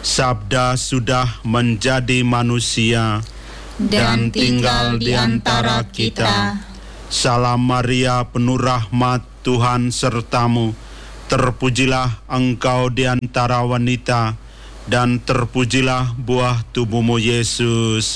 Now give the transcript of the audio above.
Sabda sudah menjadi manusia dan tinggal di antara kita. Salam Maria, penuh rahmat, Tuhan sertamu. Terpujilah engkau di antara wanita, dan terpujilah buah tubuhmu Yesus.